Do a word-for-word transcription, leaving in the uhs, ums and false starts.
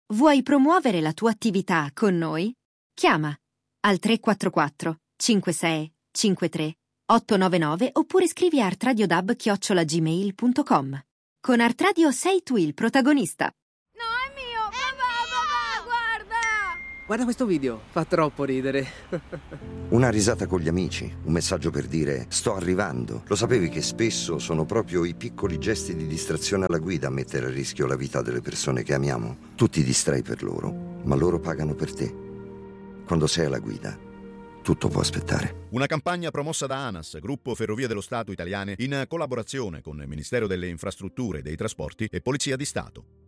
Vuoi promuovere la tua attività con noi? Chiama al tre quattro quattro cinque sei cinque tre otto nove nove oppure scrivi a artradiodab chiocciola gmail punto com. Con Artradio sei tu il protagonista. No, è mio! Papà, papà, guarda! Guarda questo video, fa troppo ridere. Una risata con gli amici, un messaggio per dire sto arrivando. Lo sapevi che spesso sono proprio i piccoli gesti di distrazione alla guida a mettere a rischio la vita delle persone che amiamo? Tu ti distrai per loro, ma loro pagano per te. Quando sei alla guida, tutto può aspettare. Una campagna promossa da ANAS, Gruppo Ferrovie dello Stato Italiane, in collaborazione con il Ministero delle Infrastrutture e dei Trasporti e Polizia di Stato.